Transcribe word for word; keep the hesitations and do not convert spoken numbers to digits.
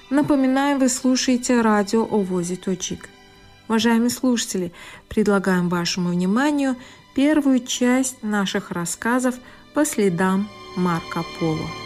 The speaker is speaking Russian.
Напоминаю, вы слушаете радио Овози Тоджик. Уважаемые слушатели, предлагаем вашему вниманию первую часть наших рассказов по следам Марко Поло.